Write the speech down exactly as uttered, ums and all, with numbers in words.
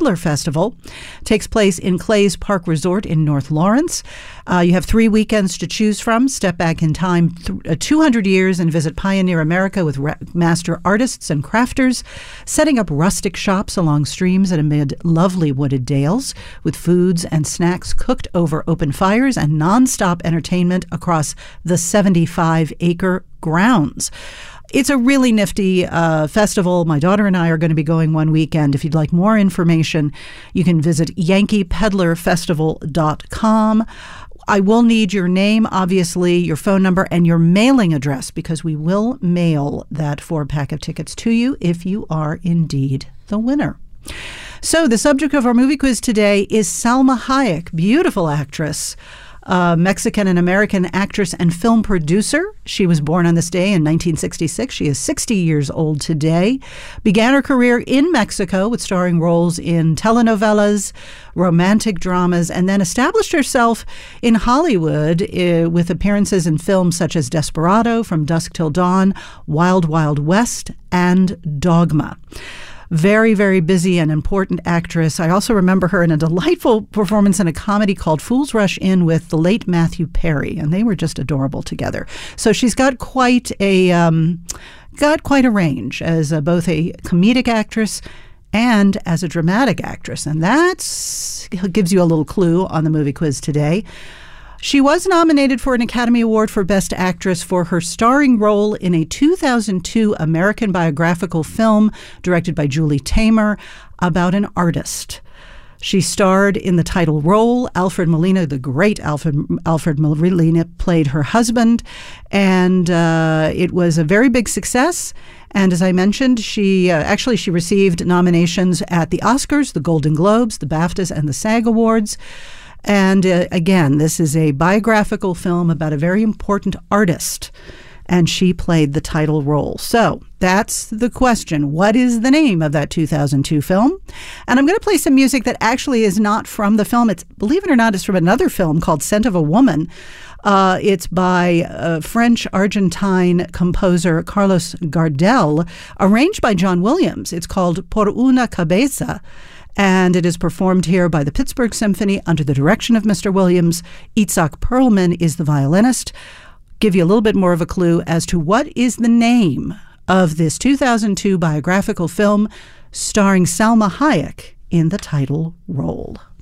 Peddler Festival. It takes place in Clay's Park Resort in North Lawrence. Uh, you have three weekends to choose from. Step back in time th- uh, two hundred years and visit pioneer America with ra- master artists and crafters, setting up rustic shops along streams and amid lovely wooded dales, with foods and snacks cooked over open fires and nonstop entertainment across the seventy-five acre grounds. It's a really nifty uh, festival. My daughter and I are going to be going one weekend. If you'd like more information, you can visit yankee peddler festival dot com. I will need your name, obviously, your phone number, and your mailing address, because we will mail that four-pack of tickets to you if you are indeed the winner. So the subject of our movie quiz today is Salma Hayek, beautiful actress, uh, Mexican and American actress and film producer. She was born on this day in nineteen sixty-six. She is sixty years old today. Began her career in Mexico with starring roles in telenovelas, romantic dramas, and then established herself in Hollywood uh, with appearances in films such as Desperado, From Dusk Till Dawn, Wild Wild West, and Dogma. Very, very busy and important actress. I also remember her in a delightful performance in a comedy called Fools Rush In with the late Matthew Perry, and they were just adorable together. So she's got quite a um, got quite a range as a, both a comedic actress and as a dramatic actress, and that gives you a little clue on the movie quiz today. She was nominated for an Academy Award for Best Actress for her starring role in a two thousand two American biographical film directed by Julie Taymor about an artist. She starred in the title role. Alfred Molina, the great Alfred, Alfred Molina, played her husband, and uh, it was a very big success. And as I mentioned, she uh, actually she received nominations at the Oscars, the Golden Globes, the BAFTAs, and the SAG Awards. And uh, again, this is a biographical film about a very important artist, and she played the title role. So that's the question. What is the name of that two thousand two film? And I'm going to play some music that actually is not from the film. It's, believe it or not, it's from another film called Scent of a Woman. Uh, it's by uh, French-Argentine composer Carlos Gardel, arranged by John Williams. It's called Por una Cabeza, and it is performed here by the Pittsburgh Symphony under the direction of Mister Williams. Itzhak Perlman is the violinist. Give you a little bit more of a clue as to what is the name of this two thousand two biographical film starring Salma Hayek in the title role.